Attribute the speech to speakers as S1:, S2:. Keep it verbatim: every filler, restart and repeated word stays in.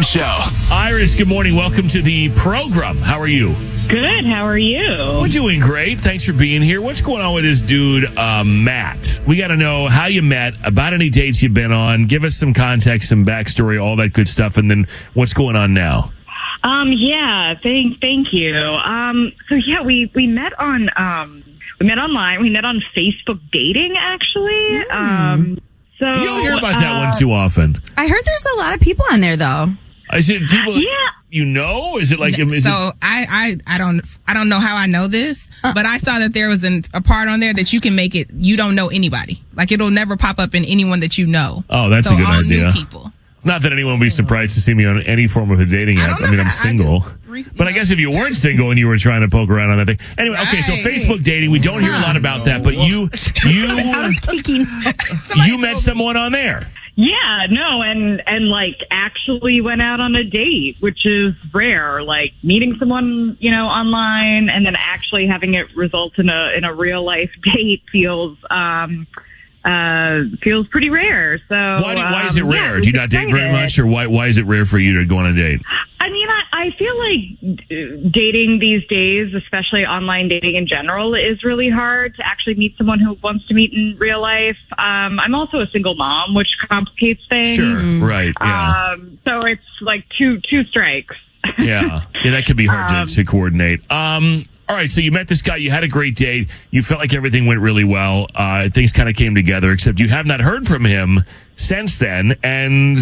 S1: Show.
S2: Iris, good morning. Welcome to the program. How are you?
S3: Good. How are you?
S2: We're doing great. Thanks for being here. What's going on with this dude, uh, Matt? We got to know how you met, about any dates you've been on. Give us some context, some backstory, all that good stuff, and then what's going on now.
S3: Um, yeah, thank, thank you. Um, so yeah, we, we met on, um, we met online. We met on Facebook dating, actually.
S4: Mm.
S3: Um, so.
S2: You don't hear about
S3: uh,
S2: that one too often.
S4: I heard there's a lot of people on there, though.
S2: Is it people
S3: Yeah.
S2: you know? Is it like, is
S5: so
S2: it,
S5: I, I I don't I don't know how I know this, but I saw that there was an, a part on there that you can make it you don't know anybody. Like it'll never pop up in anyone that you know.
S2: Oh, that's
S5: so
S2: a good
S5: all
S2: idea.
S5: New people.
S2: Not that anyone would be surprised to see me on any form of a dating
S5: I
S2: app.
S5: don't
S2: I, mean,
S5: know.
S2: I'm
S5: I
S2: single.
S5: just re-
S2: But I guess if you weren't single and you were trying to poke around on that thing. Anyway, okay, so
S5: Right.
S2: Facebook dating, we don't hear a lot about that, but you you
S4: I was thinking.
S5: Somebody
S2: you met
S5: told me.
S2: someone on there.
S3: Yeah, no, and, and like actually went out on a date, which is rare, like meeting someone, you know, online and then actually having it result in a, in a real life date feels, um, uh, feels pretty rare. So,
S2: Why, do, why is it
S3: um, yeah,
S2: rare?
S3: I was
S2: Do you not date very
S3: excited.
S2: much, or why why is it rare for you to go on a date?
S3: I mean, I, I feel like uh, dating these days, especially online dating in general, is really hard to actually meet someone who wants to meet in real life. Um, I'm also a single mom, which complicates things.
S2: Sure, right, yeah.
S3: Um, so it's like two two strikes.
S2: Yeah, yeah, that could be hard
S3: Um,
S2: to, to coordinate. Um, all right, so you met this guy, you had a great date, you felt like everything went really well, uh, things kind of came together, except you have not heard from him since then, and